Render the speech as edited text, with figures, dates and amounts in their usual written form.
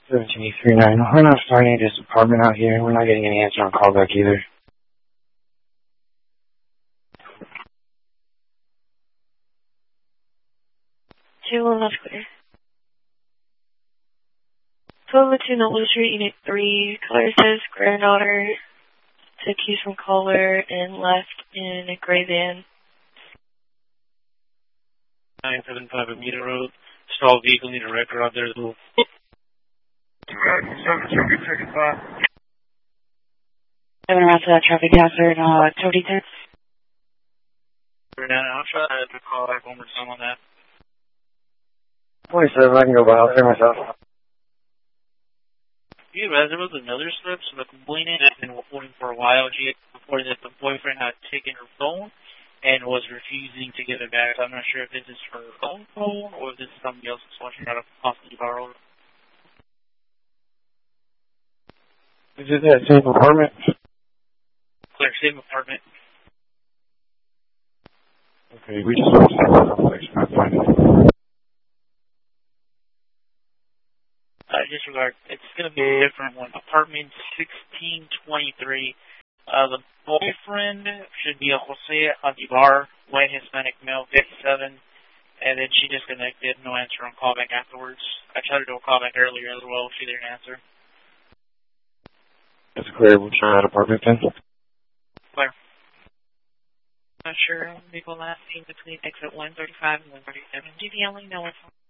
1739. We're not starting at this apartment out here. We're not getting any answer on callback either. 2-1, that's clear. 1202 Noble Street, Unit 3. Caller says granddaughter took keys from caller and left in a gray van. 975 Amita Road. Stalled vehicle, need a record out there as well. 7 around to that traffic hazard, 210. I'll try to call back one more time on that. 47, I can go by. I'll clear myself. Yeah, there was another slip, so the complainant had been reporting for a while. She had reported that the boyfriend had taken her phone and was refusing to give it back. So I'm not sure if this is her own phone or if this is somebody else that's watching out of possibly borrow. Is it that same apartment? Clear, same apartment. Okay, we just want to start the complex. Not finding it. Disregard. It's going to be a different one. Apartment 1623. The boyfriend should be a Jose Adivar, white Hispanic male, 57. And then she disconnected. No answer on callback afterwards. I tried to do a callback earlier as well. She didn't answer. That's clear. We'll try that apartment then. Clear. Not sure. Vehicle last seen between exit 135 and 137. GV only, no one.